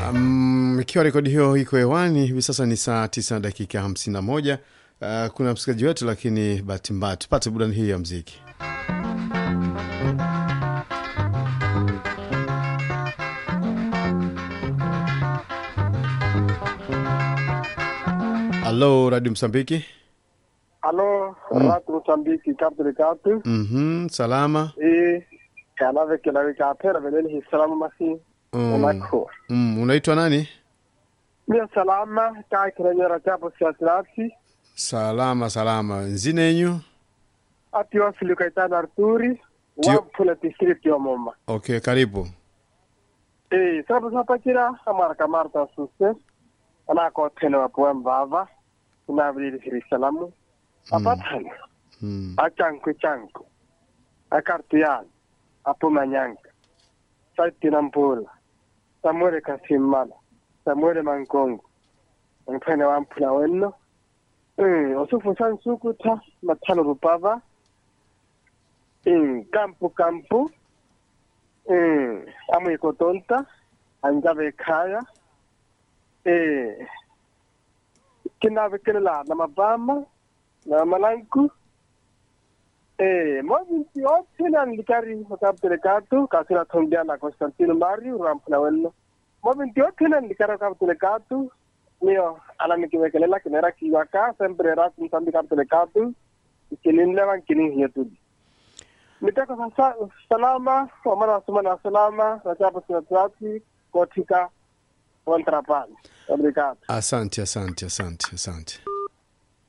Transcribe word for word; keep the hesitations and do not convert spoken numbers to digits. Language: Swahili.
Um, ikiwa rekodi hiyo iko hewani hivi sasa ni saa tisa dakika hamsini na moja. Uh, kuna msikaji wetu lakini bahati mbaya tupate burudani hii ya muziki. Hello Radio Msambiki. Hello mm. Radio Msambiki kapre katu. Mhm, salama. Eh, kana veke la veka pera vele salama masi. Mm. Unako. Mm, unaitwa nani? Mimi salama, kai kiranyera chapo siatrati. Salama salama. Nzinenyu? Ati wasili kaitana Arturi, Tio... wa pula district ya mama. Okay, karibu. Eh, sababu sapa kira amara kamarta suse. Ana ko tena wa poembava. Unabili siri salamu. Apatana. Mm. Achanku chanku. Akartian. Apo manyanga. Saiti nampula. Samuele Kasimala. Samuele Mankongo. Mpene wa mpula weno. Eh, osufu sansukuta. Matano rupava. Eh, kampu kampu. Eh, amu ikotonta. Anjabe kaya. Eh, kinabe kinala na mabama. Na malanku. Eh, mwazinti otena nilikari wakabtelekatu. Kasina tongia na Constantino Mario. Rampula weno. Mwazinti otena nilikari wakabtelekatu. Mio, ala nikiwekelela kinera kiwaka. Sempre rasi msambi kabtelekatu. Ikininlewa nkinin hiyo tudi. Mitaka sasa salama. Wamana wasumana salama. Rachapo sinatrati. Kotika. Wantrapani. Obrigado. Asante, asante, asante, asante.